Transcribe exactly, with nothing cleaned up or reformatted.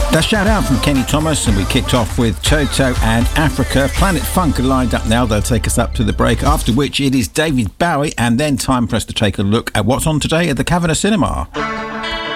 That shout out from Kenny Thomas, and we kicked off with Toto and Africa. Planet Funk are lined up now. They'll take us up to the break, after which it is David Bowie, and then time for us to take a look at what's on today at the Kavanagh Cinema.